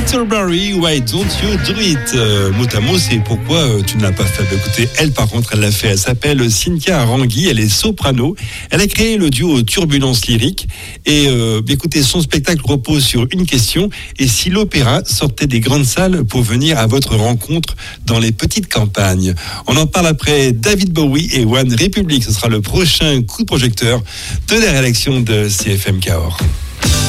Strawberry, Why Don't You Do It? Mot à mot, c'est pourquoi tu ne l'as pas fait. Écoutez, elle, par contre, elle l'a fait. Elle s'appelle Cynthia Arangui, elle est soprano. Elle a créé le duo Turbulence Lyrique. Et écoutez, son spectacle repose sur une question. Et si l'opéra sortait des grandes salles pour venir à votre rencontre dans les petites campagnes? On en parle après David Bowie et One Republic. Ce sera le prochain coup de projecteur de la rédaction de CFM Cahors.